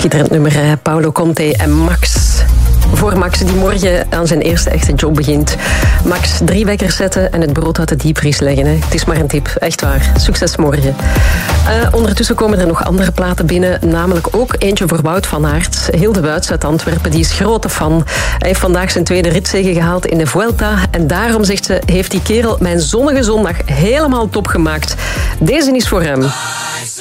Schitterend nummer, hè? Paolo Conte en Max. Voor Max, die morgen aan zijn eerste echte job begint. Max, 3 wekkers zetten en het brood uit de diepvries leggen. Hè? Het is maar een tip, echt waar. Succes morgen. Ondertussen komen er nog andere platen binnen. Namelijk ook eentje voor Wout van Aert. Hilde Wuits uit Antwerpen, die is grote fan. Hij heeft vandaag zijn tweede ritzege gehaald in de Vuelta. En daarom, zegt ze, heeft die kerel mijn zonnige zondag helemaal top gemaakt. Deze is voor hem.